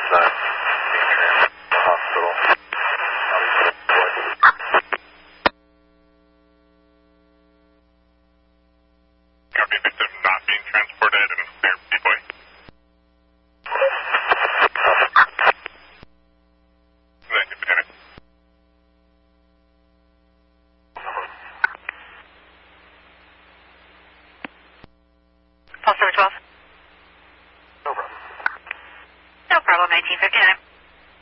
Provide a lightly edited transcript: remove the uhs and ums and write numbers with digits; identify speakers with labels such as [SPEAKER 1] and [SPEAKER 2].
[SPEAKER 1] hospital.
[SPEAKER 2] Copy, victim not being transported and clear deploy. Thank you, Lieutenant.
[SPEAKER 3] Pulse 712.